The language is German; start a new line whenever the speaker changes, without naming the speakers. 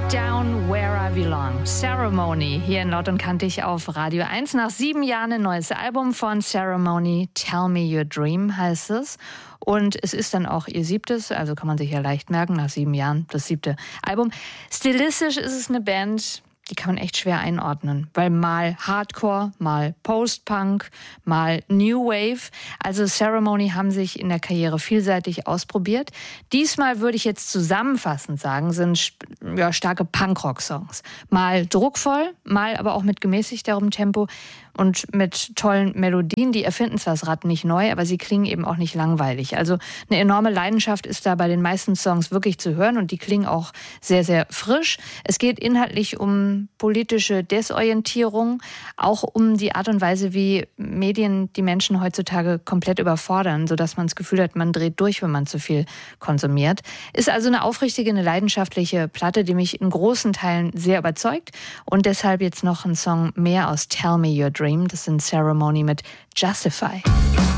Down Where I Belong. Ceremony hier in Laut und Kantig auf Radio 1. Nach 7 Jahren ein neues Album von Ceremony. Tell Me Your Dream heißt es. Und es ist dann auch ihr 7., also kann man sich ja leicht merken, nach 7 Jahren das 7. Album. Stilistisch ist es eine Band, die kann man echt schwer einordnen, weil mal Hardcore, mal Post-Punk, mal New Wave. Also Ceremony haben sich in der Karriere vielseitig ausprobiert. Diesmal würde ich jetzt zusammenfassend sagen, sind starke Punkrock-Songs. Mal druckvoll, mal aber auch mit gemäßigterem Tempo und mit tollen Melodien. Die erfinden zwar das Rad nicht neu, aber sie klingen eben auch nicht langweilig. Also eine enorme Leidenschaft ist da bei den meisten Songs wirklich zu hören und die klingen auch sehr, sehr frisch. Es geht inhaltlich um politische Desorientierung, auch um die Art und Weise, wie Medien die Menschen heutzutage komplett überfordern, sodass man das Gefühl hat, man dreht durch, wenn man zu viel konsumiert. Ist also eine aufrichtige, eine leidenschaftliche Platte, die mich in großen Teilen sehr überzeugt. Und deshalb jetzt noch ein Song mehr aus Tell Me Your Dream. Das sind Ceremony mit Justify.